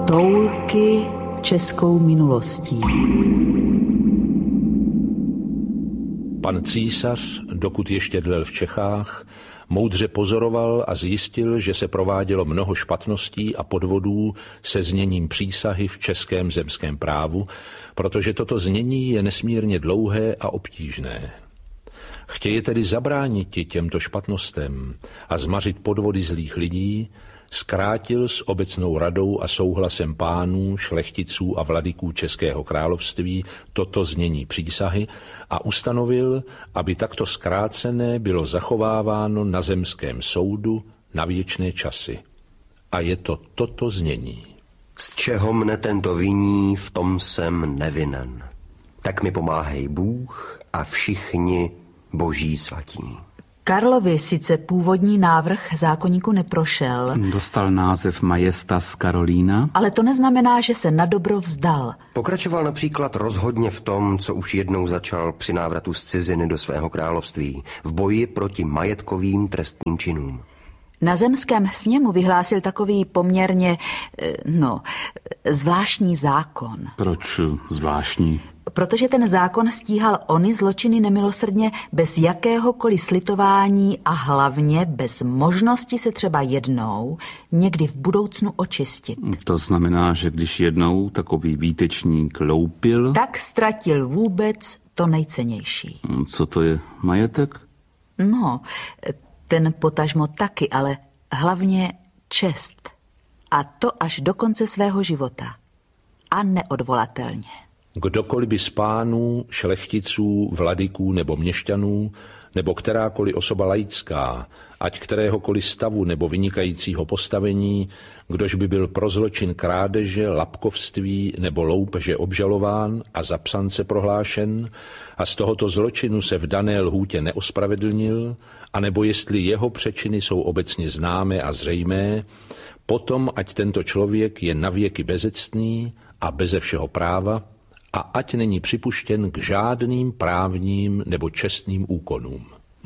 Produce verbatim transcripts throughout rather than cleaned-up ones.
Toulky českou minulostí. Pan císař, dokud ještě dlel v Čechách, moudře pozoroval a zjistil, že se provádělo mnoho špatností a podvodů se zněním přísahy v českém zemském právu, protože toto znění je nesmírně dlouhé a obtížné. Chtěje tedy zabránit těmto špatnostem a zmařit podvody zlých lidí, zkrátil s obecnou radou a souhlasem pánů, šlechticů a vladyků Českého království toto znění přísahy a ustanovil, aby takto zkrácené bylo zachováváno na zemském soudu na věčné časy. A je to toto znění. Z čeho mne tento viní, v tom jsem nevinen. Tak mi pomáhej Bůh a všichni boží svatí. Karlovi sice původní návrh zákoníku neprošel. Dostal název Majestas Karolína. Ale to neznamená, že se na dobro vzdal. Pokračoval například rozhodně v tom, co už jednou začal při návratu z ciziny do svého království, v boji proti majetkovým trestným činům. Na zemském sněmu vyhlásil takový poměrně, no, zvláštní zákon. Proč zvláštní? Protože ten zákon stíhal ony zločiny nemilosrdně bez jakéhokoliv slitování a hlavně bez možnosti se třeba jednou, někdy v budoucnu očistit. To znamená, že když jednou takový výtečník loupil... Tak ztratil vůbec to nejcennější. Co to je, majetek? No, ten potažmo taky, ale hlavně čest. A to až do konce svého života. A neodvolatelně. Kdokoliv by z pánů, šlechticů, vladyků nebo měšťanů, nebo kterákoliv osoba laická, ať kteréhokoliv stavu nebo vynikajícího postavení, kdož by byl pro zločin krádeže, lapkovství nebo loupeže obžalován a za psance prohlášen a z tohoto zločinu se v dané lhůtě neospravedlnil, anebo jestli jeho přečiny jsou obecně známé a zřejmé, potom ať tento člověk je navěky bezectný a beze všeho práva, a ať není připuštěn k žádným právním nebo čestným úkonům.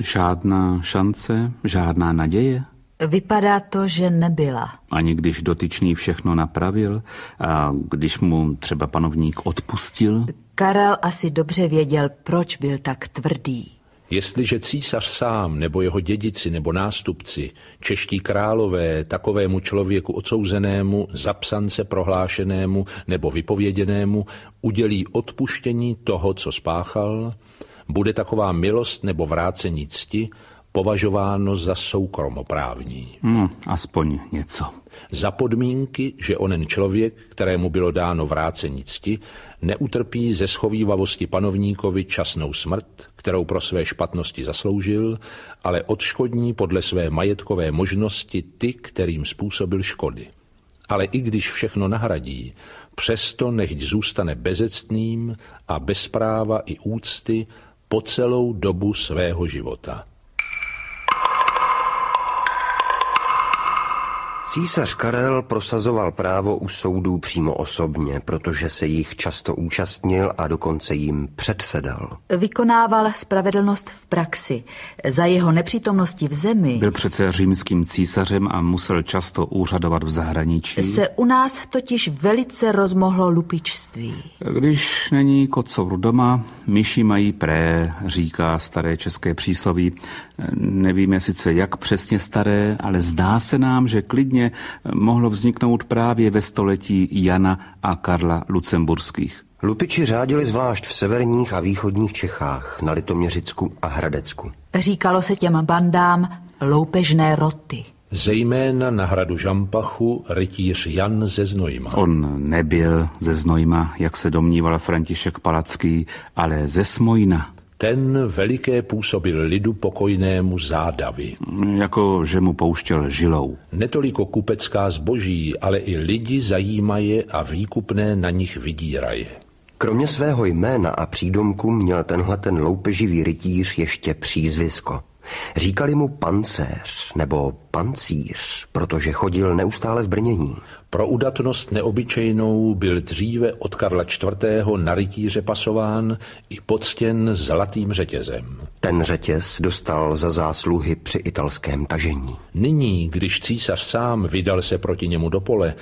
Žádná šance, žádná naděje? Vypadá to, že nebyla. Ani když dotyčný všechno napravil a když mu třeba panovník odpustil? Karel asi dobře věděl, proč byl tak tvrdý. Jestliže císař sám nebo jeho dědici nebo nástupci, čeští králové, takovému člověku odsouzenému, zapsance prohlášenému nebo vypověděnému udělí odpuštění toho, co spáchal, bude taková milost nebo vrácení cti považováno za soukromoprávní. No, aspoň něco. Za podmínky, že onen člověk, kterému bylo dáno vrácení cti, neutrpí ze schovívavosti panovníkovi časnou smrt, kterou pro své špatnosti zasloužil, ale odškodní podle své majetkové možnosti ty, kterým způsobil škody. Ale i když všechno nahradí, přesto nechť zůstane bezectným a bez práva i úcty po celou dobu svého života. Císař Karel prosazoval právo u soudů přímo osobně, protože se jich často účastnil a dokonce jim předsedal. Vykonával spravedlnost v praxi. Za jeho nepřítomnosti v zemi... Byl přece římským císařem a musel často úřadovat v zahraničí. Se u nás totiž velice rozmohlo lupičství. Když není kocour doma, myši mají pré, říká staré české přísloví. Nevíme sice jak přesně staré, ale zdá se nám, že klidně mohlo vzniknout právě ve století Jana a Karla Lucemburských. Lupiči řádili zvlášť v severních a východních Čechách, na Litoměřicku a Hradecku. Říkalo se těm bandám loupežné roty. Zejména na hradu Žampachu rytíř Jan ze Znojma. On nebyl ze Znojma, jak se domníval František Palacký, ale ze Smojna. Ten veliké působil lidu pokojnému zádavy. Jako že mu pouštěl žilou. Netoliko kupecká zboží, ale i lidi zajímaje a výkupné na nich vydíraje. Kromě svého jména a přídomku měl tenhle ten loupeživý rytíř ještě přízvisko. Říkali mu pancéř nebo pancíř, protože chodil neustále v brnění. Pro udatnost neobyčejnou byl dříve od Karla čtvrtého na rytíře pasován i poctěn zlatým řetězem. Ten řetěz dostal za zásluhy při italském tažení. Nyní, když císař sám vydal se proti němu do pole,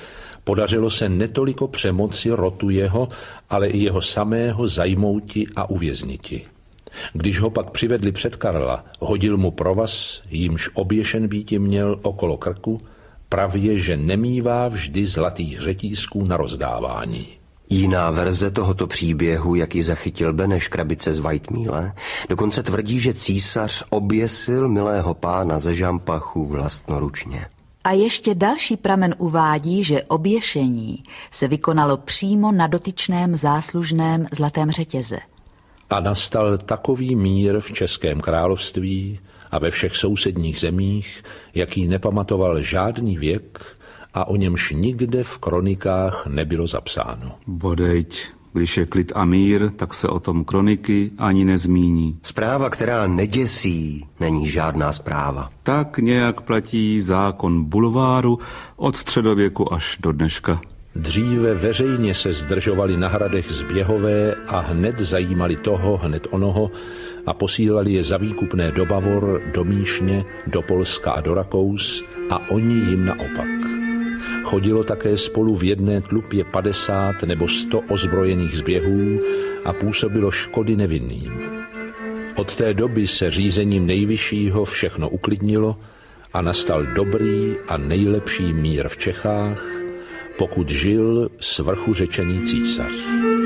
Podařilo se netoliko přemoci rotu jeho, ale i jeho samého zajmouti a uvězniti. Když ho pak přivedli před Karla, hodil mu provaz, jímž oběšen býti měl okolo krku, pravě, že nemívá vždy zlatých řetízků na rozdávání. Jiná verze tohoto příběhu, jak ji zachytil Beneš Krabice z Whitemíle, dokonce tvrdí, že císař oběsil milého pána ze Žampachu vlastnoručně. A ještě další pramen uvádí, že oběšení se vykonalo přímo na dotyčném záslužném zlatém řetěze. A nastal takový mír v Českém království a ve všech sousedních zemích, jaký nepamatoval žádný věk a o němž nikde v kronikách nebylo zapsáno. Bodejť, když je klid a mír, tak se o tom kroniky ani nezmíní. Zpráva, která neděsí, není žádná zpráva. Tak nějak platí zákon bulváru od středověku až do dneška. Dříve veřejně se zdržovali na hradech zběhové a hned zajímali toho, hned onoho a posílali je za výkupné do Bavor, do Míšně, do Polska a do Rakous a oni jim naopak. Chodilo také spolu v jedné tlupě padesát nebo sto ozbrojených zběhů a působilo škody nevinným. Od té doby se řízením nejvyššího všechno uklidnilo a nastal dobrý a nejlepší mír v Čechách, pokud žil svrchu řečený císař.